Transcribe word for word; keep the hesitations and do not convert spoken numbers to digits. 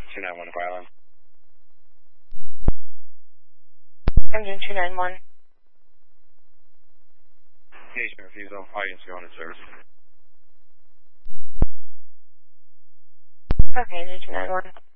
two nine one Fire Alarm. Engine two nine one. Engagement refusal. Audience going in service. Okay, engine two nine one.